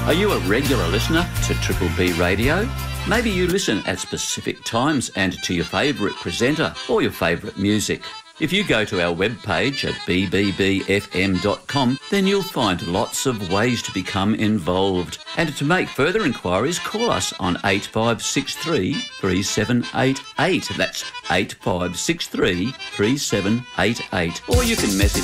Are you a regular listener to Triple B Radio? Maybe you listen at specific times and to your favourite presenter or your favourite music. If you go to our webpage at bbbfm.com, then you'll find lots of ways to become involved. And to make further inquiries, call us on 8563 3788. That's 8563 3788. Or you can message